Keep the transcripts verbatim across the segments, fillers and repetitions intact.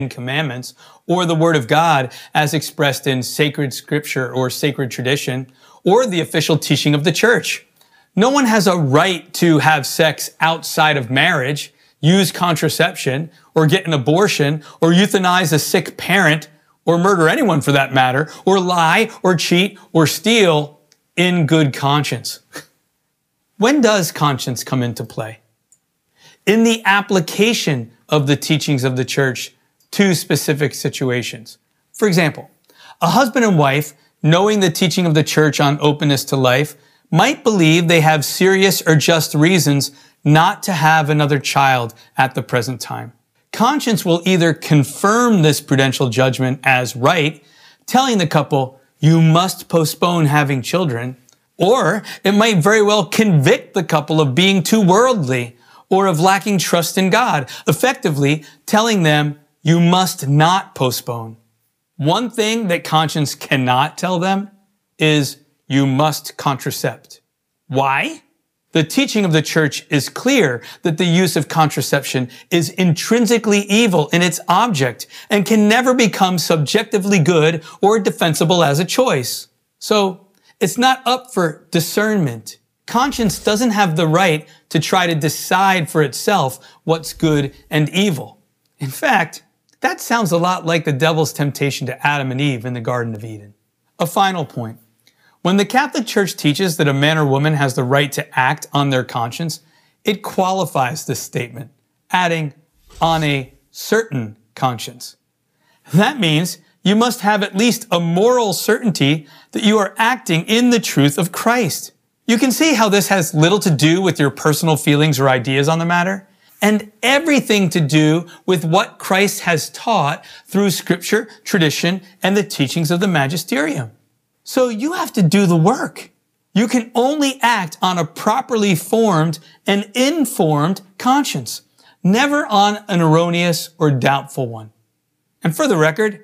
Commandments or the Word of God as expressed in sacred scripture or sacred tradition or the official teaching of the church. No one has a right to have sex outside of marriage, use contraception, or get an abortion, or euthanize a sick parent, or murder anyone for that matter, or lie, or cheat, or steal in good conscience. When does conscience come into play? In the application of the teachings of the church to specific situations. For example, a husband and wife, knowing the teaching of the church on openness to life, might believe they have serious or just reasons not to have another child at the present time. Conscience will either confirm this prudential judgment as right, telling the couple, you must postpone having children, or it might very well convict the couple of being too worldly or of lacking trust in God, effectively telling them, you must not postpone. One thing that conscience cannot tell them is you must contracept. Why? The teaching of the church is clear that the use of contraception is intrinsically evil in its object and can never become subjectively good or defensible as a choice. So it's not up for discernment. Conscience doesn't have the right to try to decide for itself what's good and evil. In fact, that sounds a lot like the devil's temptation to Adam and Eve in the Garden of Eden. A final point. When the Catholic Church teaches that a man or woman has the right to act on their conscience, it qualifies this statement, adding, on a certain conscience. That means you must have at least a moral certainty that you are acting in the truth of Christ. You can see how this has little to do with your personal feelings or ideas on the matter, and everything to do with what Christ has taught through Scripture, tradition, and the teachings of the magisterium. So you have to do the work. You can only act on a properly formed and informed conscience, never on an erroneous or doubtful one. And for the record,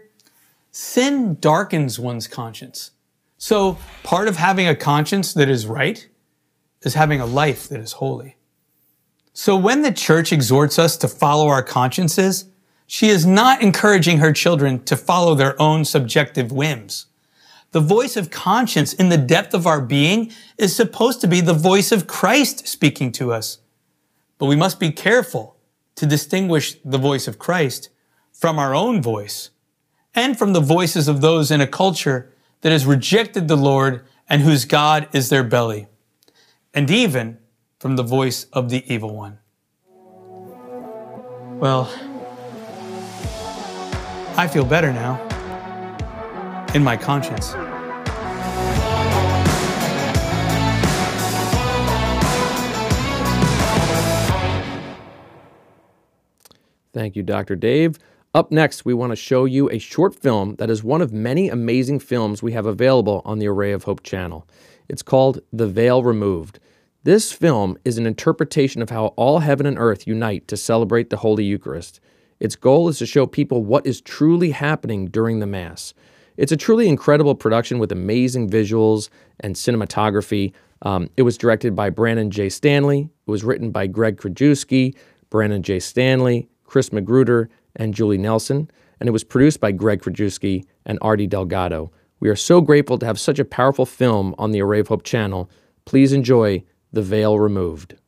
sin darkens one's conscience. So part of having a conscience that is right is having a life that is holy. So when the church exhorts us to follow our consciences, she is not encouraging her children to follow their own subjective whims. The voice of conscience in the depth of our being is supposed to be the voice of Christ speaking to us. But we must be careful to distinguish the voice of Christ from our own voice and from the voices of those in a culture that has rejected the Lord and whose God is their belly, and even from the voice of the evil one. Well, I feel better now in my conscience. Thank you, Doctor Dave. Up next, we want to show you a short film that is one of many amazing films we have available on the Array of Hope channel. It's called The Veil Removed. This film is an interpretation of how all heaven and earth unite to celebrate the Holy Eucharist. Its goal is to show people what is truly happening during the Mass. It's a truly incredible production with amazing visuals and cinematography. Um, it was directed by Brandon J. Stanley. It was written by Greg Krajewski, Brandon J. Stanley, Chris Magruder, and Julie Nelson. And it was produced by Greg Krajewski and Artie Delgado. We are so grateful to have such a powerful film on the Array of Hope channel. Please enjoy The Veil Removed.